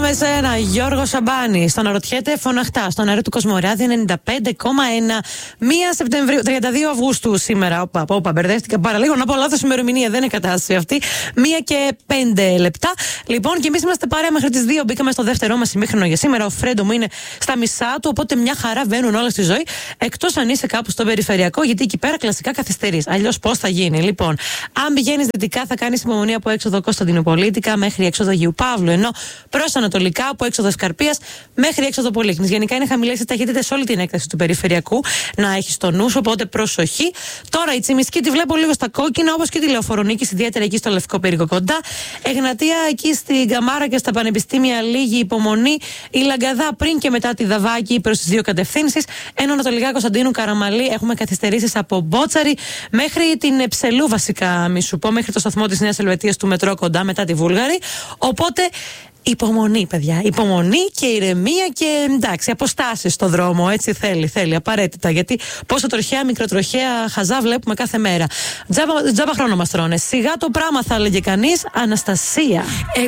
με σένα, Γιώργο Σαμπάνη. Στον αναρωτιέται φωναχτά, στον αέρα του Κοσμοράδη 95,1. 1 Σεπτεμβρίου, 32 Αυγούστου σήμερα. Όπα, μπερδεύτηκα πάρα λίγο. Να πω λάθος ημερομηνία, δεν είναι κατάσταση αυτή. 1 και 5 λεπτά. Λοιπόν, και εμείς είμαστε παρέα μέχρι τις 2. Μπήκαμε στο δεύτερό μας ημίχρονο για σήμερα. Ο Φρέντο μου είναι στα μισά του, οπότε μια χαρά βαίνουν όλα στη ζωή. Εκτός αν είσαι κάπου στο περιφερειακό, γιατί εκεί πέρα κλασικά καθυστερείς. Αλλιώς πώς θα γίνει. Λοιπόν, αν πηγαίνεις δυτικά, θα κάνεις υπομονή από έξοδο Κωνσταντινοπολίτικα μέχρι έξοδο Αγίου Παύλου. Ενώ προς ανατολικά, από έξοδο Σκαρπίας μέχρι έξοδο Πολύχνης. Γενικά είναι χαμηλές οι ταχύτητες σε όλη την έκταση του περιφερειακού. Να έχεις το νου σου, οπότε προσοχή. Τώρα η Τσιμισκή τη βλέπω λίγο στα κόκκινα, όπως και τη Λεωφορονίκη, ιδιαίτερα εκεί στο Λευκό Πύργο κοντά. Εγνατία εκεί στην Καμάρα και στα πανεπιστήμια λίγη υπομονή. Η Λαγκαδά πριν και μετά τη Δαβάκη προς τις δύο κατευθύνσεις. Ενώ ανατολικά Κωνσταντίνου Καραμαλή έχουμε καθυστερήσεις από Μπότσαρη μέχρι την Ψελού, βασικά, μη σου πω, μέχρι το σταθμό της Νέας Ελβετίας του μετρό κοντά μετά τη Βούλγαρη. Οπότε υπομονή, παιδιά. Υπομονή και ηρεμία και εντάξει, αποστάσεις στο δρόμο. Έτσι θέλει απαραίτητα. Γιατί πόσο τροχαία, μικροτροχαία, χαζά βλέπουμε κάθε μέρα. Τζάμπα χρόνο μας τρώνε. Σιγά το πράγμα, θα έλεγε κανείς. Αναστασία.